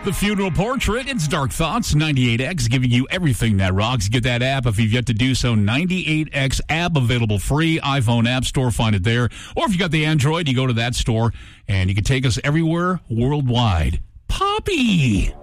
The Funeral Portrait, it's Dark Thoughts, 98X, giving you everything that rocks. Get that app if you've yet to do so. 98X app available free, iPhone App Store, find it there. Or if you got the Android, you go to that store, and you can take us everywhere worldwide. Poppy!